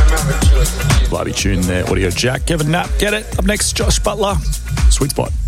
Bloody tune there, Audio Jack. Kevin Knapp, get it. Up next, Josh Butler, Sweet Spot.